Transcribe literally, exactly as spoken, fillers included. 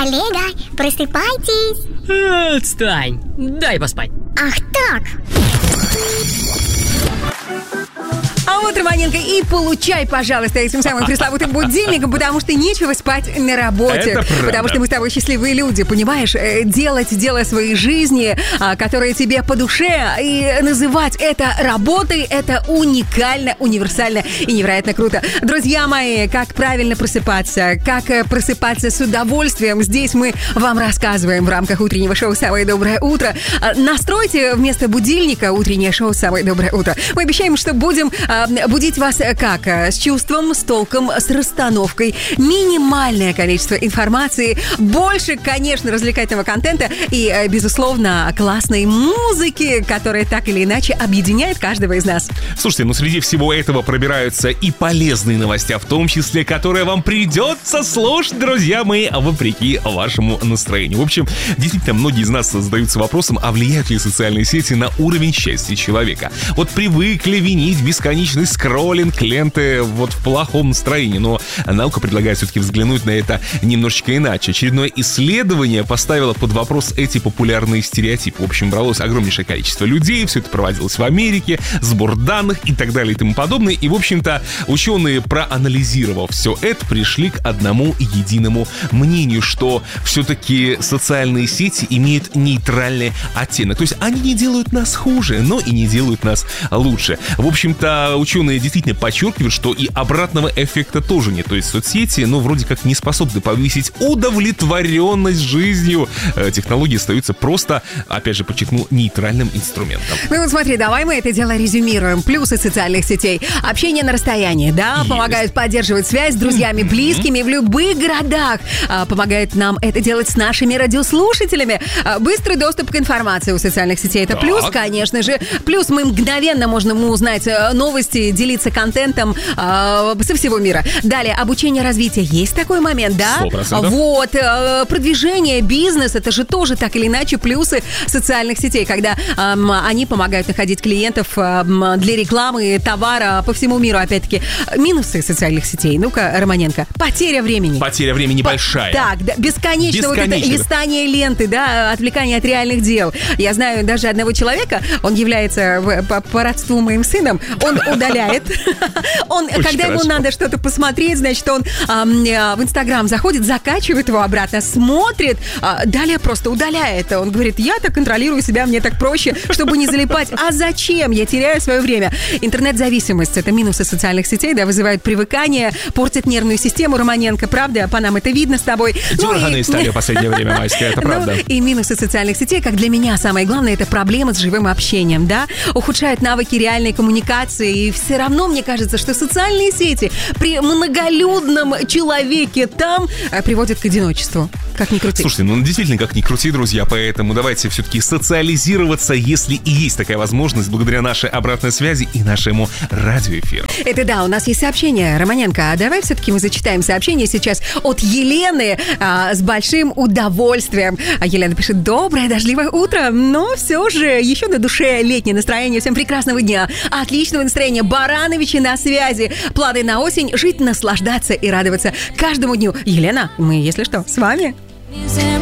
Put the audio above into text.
коллега, просыпайтесь. Отстань, дай поспать. Ах так. А вот, Романенко, и получай, пожалуйста, этим самым пресловутым будильником, потому что нечего спать на работе. Это правда. Потому что мы с тобой счастливые люди, понимаешь? Делать дело своей жизни, которое тебе по душе, и называть это работой, это уникально, универсально и невероятно круто. Друзья мои, как правильно просыпаться, как просыпаться с удовольствием, здесь мы вам рассказываем в рамках утреннего шоу «Самое доброе утро». Настройте вместо будильника утреннее шоу «Самое доброе утро». Мы обещаем, что будем будить вас как? С чувством, с толком, с расстановкой. Минимальное количество информации. Больше, конечно, развлекательного контента. И, безусловно, классной музыки, которая так или иначе объединяет каждого из нас. Слушайте, ну среди всего этого пробираются и полезные новости, в том числе, которые вам придется слушать, друзья мои, вопреки вашему настроению. В общем, действительно, многие из нас задаются вопросом, а влияют ли социальные сети на уровень счастья человека. Вот привыкли винить бесконечно скроллинг ленты вот в плохом настроении, но наука предлагает все-таки взглянуть на это немножечко иначе. Очередное исследование поставило под вопрос эти популярные стереотипы. В общем, бралось огромнейшее количество людей, все это проводилось в Америке, сбор данных и так далее и тому подобное. И, в общем-то, ученые, проанализировав все это, пришли к одному единому мнению, что все-таки социальные сети имеют нейтральный оттенок. То есть они не делают нас хуже, но и не делают нас лучше. В общем-то, ученые действительно подчеркивают, что и обратного эффекта тоже нет. То есть соцсети, ну, вроде как не способны повысить удовлетворенность жизнью. Технологии остаются просто, опять же, подчеркну, нейтральным инструментом. Ну вот смотри, давай мы это дело резюмируем. Плюсы социальных сетей. Общение на расстоянии, да, Есть. Помогают поддерживать связь с друзьями, mm-hmm. близкими в любых городах. Помогает нам это делать с нашими радиослушателями. Быстрый доступ к информации у социальных сетей. Это так. плюс, конечно же. Плюс мы мгновенно можем узнать новости, делиться контентом э, со всего мира. Далее, обучение, развитие. Есть такой момент, да? сто процентов. Вот. Э, продвижение, бизнес. Это же тоже так или иначе плюсы социальных сетей, когда э, они помогают находить клиентов э, для рекламы товара по всему миру. Опять-таки, минусы социальных сетей. Ну-ка, Романенко. Потеря времени. Потеря времени по- большая. Так, да, бесконечно, вот это листание ленты, да, отвлекание от реальных дел. Я знаю даже одного человека, он является по, по родству моим сыном, он удаляет. Он, Очень когда хорошо. ему надо что-то посмотреть, значит, он а, в Инстаграм заходит, закачивает его обратно, смотрит, а, далее просто удаляет. Он говорит, я так контролирую себя, мне так проще, чтобы не залипать. А зачем? Я теряю свое время. Интернет-зависимость — это минусы социальных сетей, да, вызывает привыкание, портит нервную систему, Романенко, правда? По нам это видно с тобой. Дерганые ну, стали в последнее время, Майская, это правда. Ну, и минусы социальных сетей, как для меня самое главное, это проблемы с живым общением, да? Ухудшает навыки реальной коммуникации, и все равно мне кажется, что социальные сети при многолюдном человеке там приводят к одиночеству. Как ни крути. Слушайте, ну действительно, как ни крути, друзья, поэтому давайте все-таки социализироваться, если и есть такая возможность, благодаря нашей обратной связи и нашему радиоэфиру. Это да, у нас есть сообщение, Романенко, а давай все-таки мы зачитаем сообщение сейчас от Елены а, с большим удовольствием. А Елена пишет: доброе дождливое утро, но все же еще на душе летнее настроение. Всем прекрасного дня, отличного настроения. Барановичи на связи. Планы на осень: жить, наслаждаться и радоваться каждому дню. Елена, мы, если что, с вами.